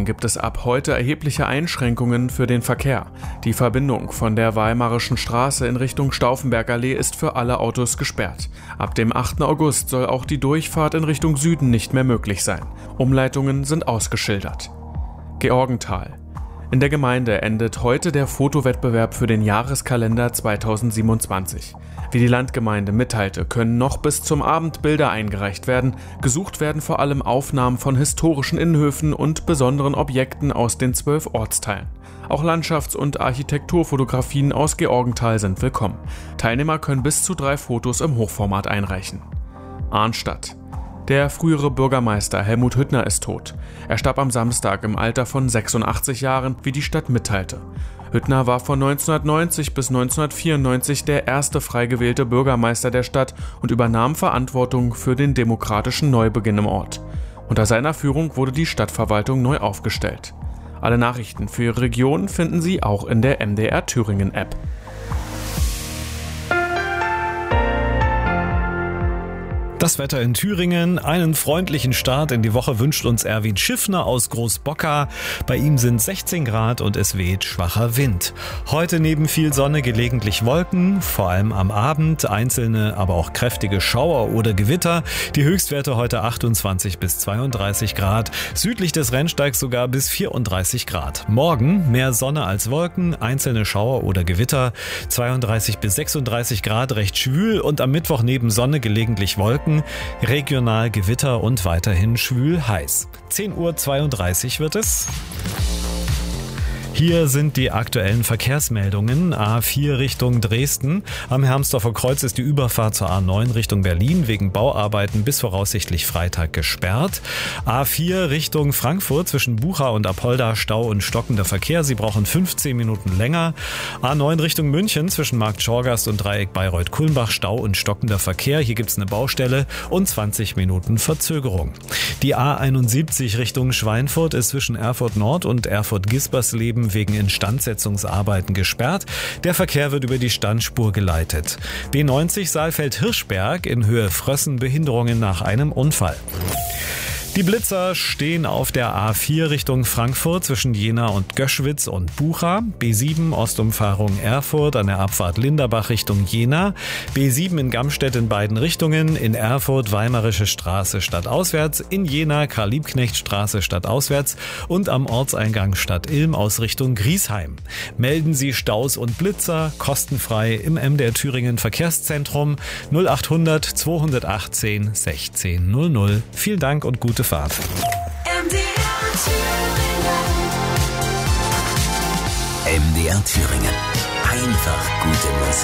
Norden gibt es ab heute erhebliche Einschränkungen für den Verkehr. Die Verbindung von der Weimarischen Straße in Richtung Stauffenbergallee ist für alle Autos gesperrt. Ab dem 8. August soll auch die Durchfahrt in Richtung Süden nicht mehr möglich sein. Umleitungen sind ausgeschildert. Georgenthal. In der Gemeinde endet heute der Fotowettbewerb für den Jahreskalender 2027. Wie die Landgemeinde mitteilte, können noch bis zum Abend Bilder eingereicht werden. Gesucht werden vor allem Aufnahmen von historischen Innenhöfen und besonderen Objekten aus den 12 Ortsteilen. Auch Landschafts- und Architekturfotografien aus Georgenthal sind willkommen. Teilnehmer können bis zu 3 Fotos im Hochformat einreichen. Arnstadt. Der frühere Bürgermeister Helmut Hüttner ist tot. Er starb am Samstag im Alter von 86 Jahren, wie die Stadt mitteilte. Hüttner war von 1990 bis 1994 der erste frei gewählte Bürgermeister der Stadt und übernahm Verantwortung für den demokratischen Neubeginn im Ort. Unter seiner Führung wurde die Stadtverwaltung neu aufgestellt. Alle Nachrichten für Ihre Region finden Sie auch in der MDR Thüringen App. Das Wetter in Thüringen, einen freundlichen Start in die Woche wünscht uns Erwin Schiffner aus Großbocker. Bei ihm sind 16 Grad und es weht schwacher Wind. Heute neben viel Sonne gelegentlich Wolken, vor allem am Abend, einzelne, aber auch kräftige Schauer oder Gewitter. Die Höchstwerte heute 28 bis 32 Grad, südlich des Rennsteigs sogar bis 34 Grad. Morgen mehr Sonne als Wolken, einzelne Schauer oder Gewitter, 32 bis 36 Grad, recht schwül und am Mittwoch neben Sonne gelegentlich Wolken. Regional Gewitter und weiterhin schwül heiß. 10:32 Uhr wird es. Hier sind die aktuellen Verkehrsmeldungen. A4 Richtung Dresden. Am Hermsdorfer Kreuz ist die Überfahrt zur A9 Richtung Berlin wegen Bauarbeiten bis voraussichtlich Freitag gesperrt. A4 Richtung Frankfurt zwischen Bucha und Apolda Stau und stockender Verkehr. Sie brauchen 15 Minuten länger. A9 Richtung München zwischen Markt Schorgast und Dreieck Bayreuth-Kulmbach Stau und stockender Verkehr. Hier gibt es eine Baustelle und 20 Minuten Verzögerung. Die A71 Richtung Schweinfurt ist zwischen Erfurt Nord und Erfurt-Gispersleben wegen Instandsetzungsarbeiten gesperrt. Der Verkehr wird über die Standspur geleitet. B90 Saalfeld-Hirschberg in Höhe Frössen Behinderungen nach einem Unfall. Die Blitzer stehen auf der A4 Richtung Frankfurt zwischen Jena und Göschwitz und Bucha, B7 Ostumfahrung Erfurt an der Abfahrt Linderbach Richtung Jena, B7 in Gamstedt in beiden Richtungen, in Erfurt Weimarische Straße stadtauswärts, in Jena Karl-Liebknecht-Straße stadtauswärts und am Ortseingang Stadt Ilm aus Richtung Griesheim. Melden Sie Staus und Blitzer kostenfrei im MDR Thüringen Verkehrszentrum 0800 218 1600. Vielen Dank und gute Fahrt. MDR Thüringen. Einfach gute Musik.